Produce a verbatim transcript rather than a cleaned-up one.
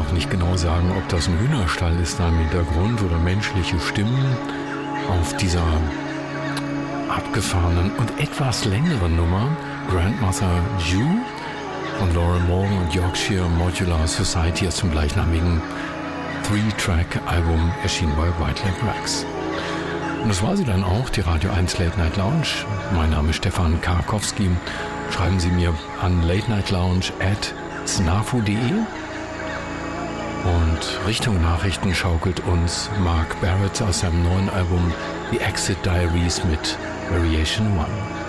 auch nicht genau sagen, ob das ein Hühnerstall ist da im Hintergrund oder menschliche Stimmen auf dieser abgefahrenen und etwas längeren Nummer Grandmother Jew von Laura Morgan und Yorkshire Modular Society aus dem gleichnamigen Three-Track-Album erschienen bei White Lab Rex. Und das war sie dann auch, die Radio eins Late Night Lounge. Mein Name ist Stefan Karkowski. Schreiben Sie mir an latenightlounge at snafu punkt de. Und Richtung Nachrichten schaukelt uns Mark Barrett aus seinem neuen Album The Exit Diaries mit Variation One.